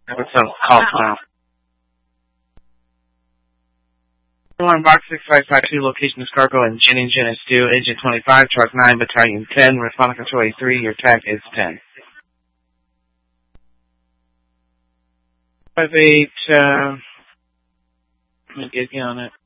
What's up? Call now. Alarm box 6552, location is Cargo and Jennings, Unit 2, Agent 25, Truck 9, Battalion 10, Responding Control A3, your tag is 10. 58, let me get you on it.